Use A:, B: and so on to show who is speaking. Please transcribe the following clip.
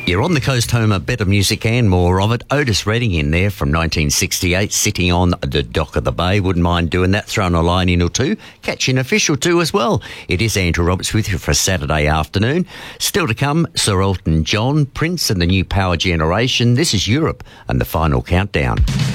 A: You're on the coast home of better music and more of it. Otis Redding in there from 1968, sitting on the dock of the bay. Wouldn't mind doing that, throwing a line in or two. Catching official too as well. It is Andrew Roberts with you for a Saturday afternoon. Still to come, Sir Elton John, Prince and the new power generation. This is Europe and the final countdown.